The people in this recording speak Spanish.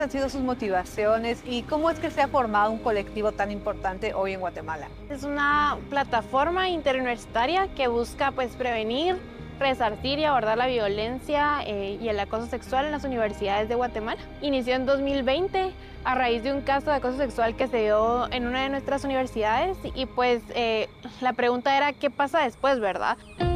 Han sido sus motivaciones y cómo es que se ha formado un colectivo tan importante hoy en Guatemala? Es una plataforma interuniversitaria que busca pues prevenir, resarcir y abordar la violencia y el acoso sexual en las universidades de Guatemala. Inició en 2020 a raíz de un caso de acoso sexual que se dio en una de nuestras universidades y pues la pregunta era ¿qué pasa después, verdad?